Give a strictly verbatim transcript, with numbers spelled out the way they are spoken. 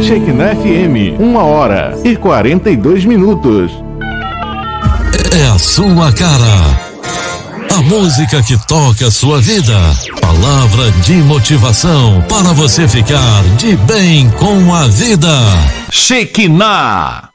Shekinah F M, uma hora e quarenta e dois minutos. É a sua cara. A música que toca a sua vida. Palavra de motivação para você ficar de bem com a vida. Shekinah.